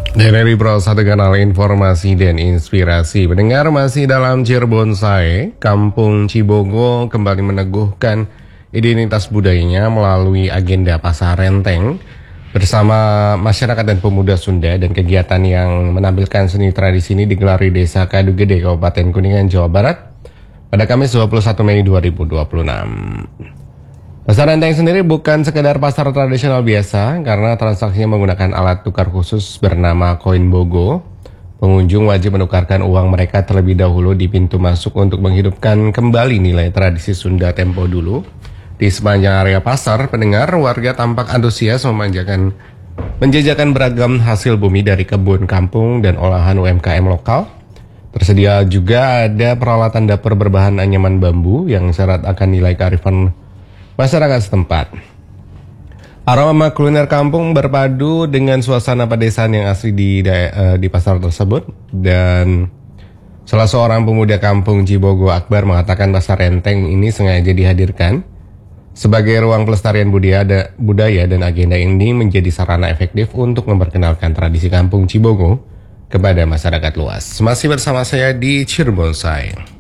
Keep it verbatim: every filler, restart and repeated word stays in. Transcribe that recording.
Dan dari Pro satu kanal informasi dan inspirasi. Pendengar, masih dalam Cirebonsai, Kampung Cibogo kembali meneguhkan identitas budayanya melalui agenda Pasar Renteng bersama masyarakat dan pemuda Sunda, dan kegiatan yang menampilkan seni tradisi ini digelar di Desa Kadu Gede, Kabupaten Kuningan, Jawa Barat pada Kamis dua puluh satu Mei dua ribu dua puluh enam. Pasar Renteng sendiri bukan sekedar pasar tradisional biasa karena transaksinya menggunakan alat tukar khusus bernama koin bogo. Pengunjung wajib menukarkan uang mereka terlebih dahulu di pintu masuk untuk menghidupkan kembali nilai tradisi Sunda tempo dulu. Di sepanjang area pasar, pendengar, warga tampak antusias memanjakan, menjajakan beragam hasil bumi dari kebun kampung dan olahan U M K M lokal. Tersedia juga ada peralatan dapur berbahan anyaman bambu yang syarat akan nilai kearifan masyarakat setempat. Aroma kuliner kampung berpadu dengan suasana pedesaan yang asli di, di pasar tersebut. Dan salah seorang pemuda kampung Cibogo, Akbar, mengatakan pasar Renteng ini sengaja dihadirkan sebagai ruang pelestarian budaya, budaya dan agenda ini menjadi sarana efektif untuk memperkenalkan tradisi kampung Cibogo kepada masyarakat luas. Masih bersama saya di Cirebonsai.